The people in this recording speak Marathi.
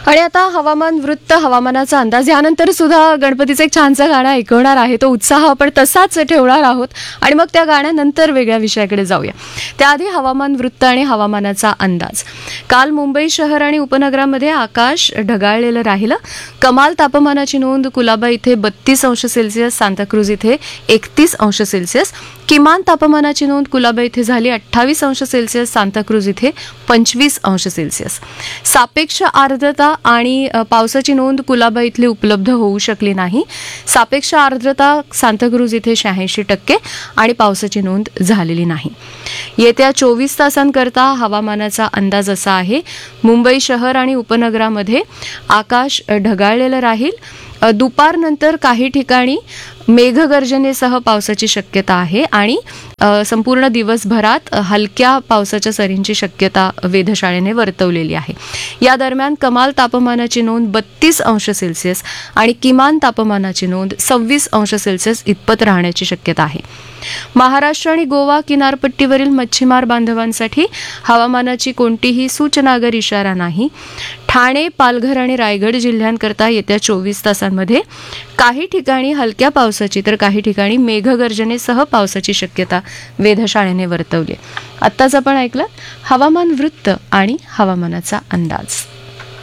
आणि आता हवामान वृत्त, हवामानाचा अंदाज यानंतर सुद्धा गणपतीचं एक छानसं गाणं ऐकवणार आहे. तो उत्साह आपण तसाच ठेवणार आहोत आणि मग त्या गाण्यानंतर वेगळ्या विषयाकडे जाऊया. त्याआधी हवामान वृत्त आणि हवामानाचा अंदाज. काल मुंबई शहर आणि उपनगरामध्ये आकाश ढगाळलेलं राहिलं. कमाल तापमानाची नोंद कुलाबा इथे 32 अंश सेल्सिअस, सांताक्रूज इथे 31 अंश सेल्सिअस. किमान तापमानाची नोंद कुलाबा इथे झाली 28 अंश सेल्सिअस, सांताक्रूज इथे 25 अंश सेल्सिअस. सापेक्ष आर्द्रता आणि पावसाची नोंद कुलाबा इथली उपलब्ध होऊ शकली नाही. सापेक्ष आर्द्रता सांताक्रूज इथे 86% आणि पावसाची नोंद झालेली नाही. येत्या 24 तासांकरता हवामानाचा अंदाज असा आहे. मुंबई शहर आणि उपनगरामध्ये आकाश ढगाळलेलं राहील. दुपारनंतर काही ठिकाणी मेघगर्जनेसह पावसाची शक्यता आहे आणि संपूर्ण दिवसभरात हलक्या पावसाच्या सरींची शक्यता वेधशाळेने वर्तवलेली आहे. या दरम्यान कमाल तापमानाची नोंद 32 अंश सेल्सिअस आणि किमान तापमानाची नोंद 26 अंश सेल्सिअस इतपत राहण्याची शक्यता आहे. महाराष्ट्र आणि गोवा किनारपट्टीवरील मच्छीमार बांधवांसाठी हवामानाची कोणतीही सूचनागर इशारा नाही. ठाणे, पालघर आणि रायगड जिल्ह्यांकरता येत्या 24 तासांमध्ये काही ठिकाणी हलक्या पावसाची तर काही ठिकाणी मेघगर्जनेसह पावसाची शक्यता वेधशाळेने वर्तवली. आत्ताच आपण ऐकलं हवामान वृत्त आणि हवामानाचा अंदाज.